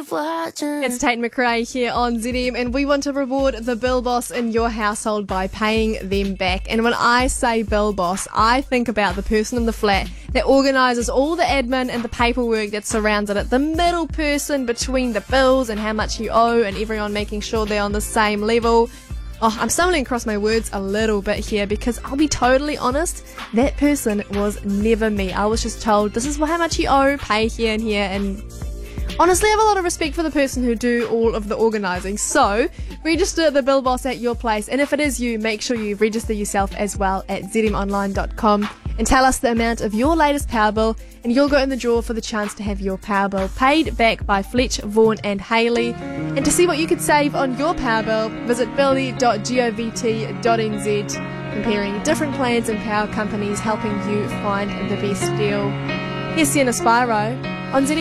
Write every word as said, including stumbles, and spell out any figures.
keep watching. It's Tate McRae here on Z M, and we want to reward the bill boss in your household by paying them back. And when I say bill boss, I think about the person in the flat that organises all the admin and the paperwork that surrounds it, the middle person between the bills and how much you owe and everyone making sure they're on the same level. Oh, I'm stumbling across my words a little bit here because I'll be totally honest, that person was never me. I was just told, this is how much you owe, pay here and here, and honestly, I have a lot of respect for the person who do all of the organising. So, register the bill boss at your place, and if it is you, make sure you register yourself as well at z m online dot com and tell us the amount of your latest power bill, and you'll go in the draw for the chance to have your power bill paid back by Fletch, Vaughan and Haley. And to see what you could save on your power bill, visit billy dot govt dot n z, comparing different plans and power companies, helping you find the best deal. Here's Sienna Spyro on Z M.